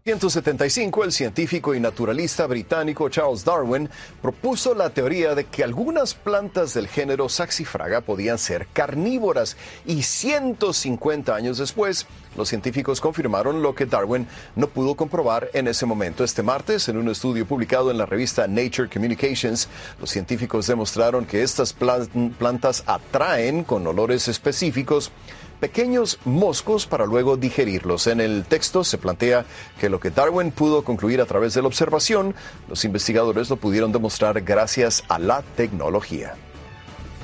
1875, el científico y naturalista británico Charles Darwin propuso la teoría de que algunas plantas del género Saxifraga podían ser carnívoras, y 150 años después, los científicos confirmaron lo que Darwin no pudo comprobar en ese momento. Este martes, en un estudio publicado en la revista Nature Communications, los científicos demostraron que estas plantas atraen con olores específicos pequeños moscos para luego digerirlos. En el texto se plantea que lo que Darwin pudo concluir a través de la observación, los investigadores lo pudieron demostrar gracias a la tecnología.